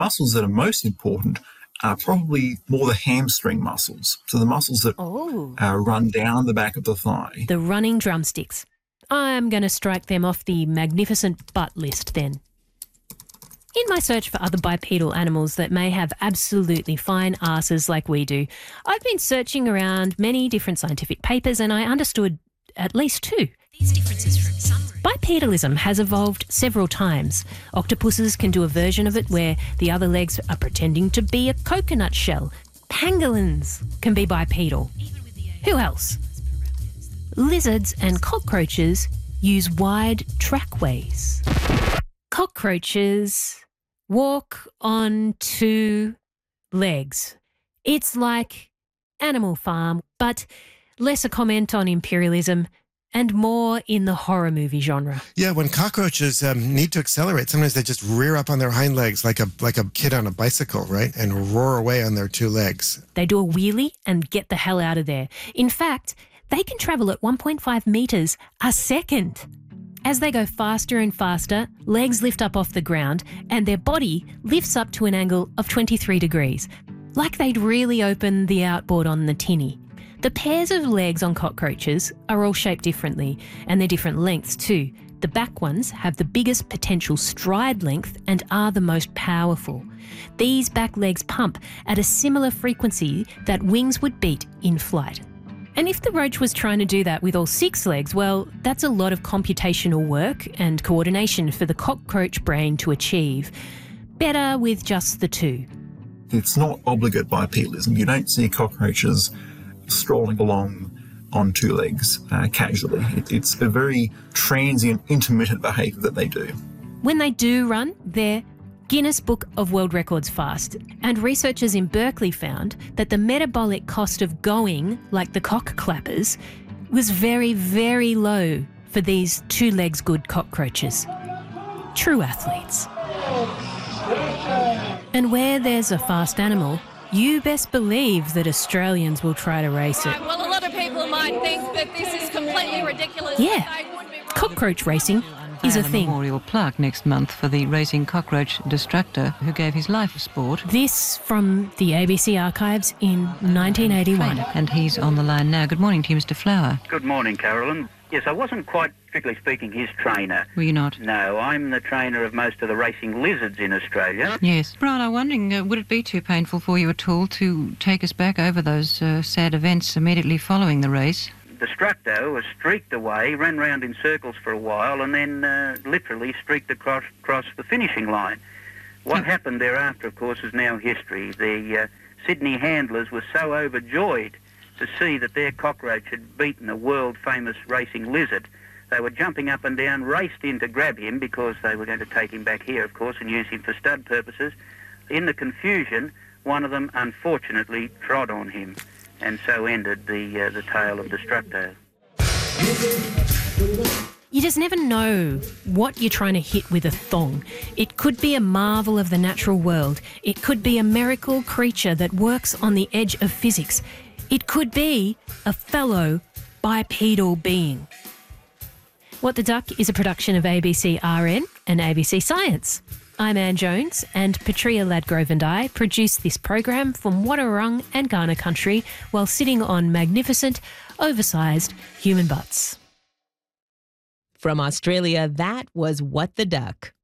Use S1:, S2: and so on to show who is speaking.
S1: Muscles that are most important are probably more the hamstring muscles. So the muscles that run down the back of the thigh.
S2: The running drumsticks. I'm going to strike them off the magnificent butt list then. In my search for other bipedal animals that may have absolutely fine arses like we do, I've been searching around many different scientific papers and I understood at least two. These differences from some... Bipedalism has evolved several times. Octopuses can do a version of it where the other legs are pretending to be a coconut shell. Pangolins can be bipedal. Who else? Lizards and cockroaches use wide trackways. Cockroaches walk on two legs. It's like Animal Farm, but less a comment on imperialism and more in the horror movie genre.
S3: Yeah, when cockroaches need to accelerate, sometimes they just rear up on their hind legs like a kid on a bicycle, right? And roar away on their two legs.
S2: They do a wheelie and get the hell out of there. In fact, they can travel at 1.5 metres a second. As they go faster and faster, legs lift up off the ground and their body lifts up to an angle of 23 degrees, like they'd really open the outboard on the tinny. The pairs of legs on cockroaches are all shaped differently, and they're different lengths too. The back ones have the biggest potential stride length and are the most powerful. These back legs pump at a similar frequency that wings would beat in flight. And if the roach was trying to do that with all six legs, well, that's a lot of computational work and coordination for the cockroach brain to achieve. Better with just the two.
S1: It's not obligate bipedalism. You don't see cockroaches strolling along on two legs casually. It's a very transient, intermittent behaviour that they do.
S2: When they do run, they're Guinness Book of World Records fast. And researchers in Berkeley found that the metabolic cost of going, like the cock clappers, was very, very low for these two legs good cockroaches. True athletes. And where there's a fast animal, you best believe that Australians will try to race it.
S4: Well, a lot of people might think that this is completely ridiculous.
S2: Yeah, cockroach racing is a thing.
S5: Memorial plaque next month for the racing cockroach Destructor who gave his life for sport.
S2: This from the ABC archives in 1981.
S5: And he's on the line now. Good morning to you, Mr. Flower.
S6: Good morning, Carolyn. Yes, I wasn't quite, strictly speaking, his trainer.
S5: Were you not?
S6: No, I'm the trainer of most of the racing lizards in Australia.
S5: Yes. Brian, I'm wondering, would it be too painful for you at all to take us back over those sad events immediately following the race?
S6: Destructo was streaked away, ran round in circles for a while, and then literally streaked across the finishing line. What happened thereafter, of course, is now history. The Sydney handlers were so overjoyed to see that their cockroach had beaten a world-famous racing lizard. They were jumping up and down, raced in to grab him because they were going to take him back here, of course, and use him for stud purposes. In the confusion, one of them unfortunately trod on him, and so ended the tale of Destructo.
S2: You just never know what you're trying to hit with a thong. It could be a marvel of the natural world. It could be a miracle creature that works on the edge of physics. It could be a fellow bipedal being. What the Duck is a production of ABC RN and ABC Science. I'm Anne Jones, and Petria Ladgrove and I produce this program from Wadawurrung and Kaurna country while sitting on magnificent, oversized human butts.
S7: From Australia, that was What the Duck.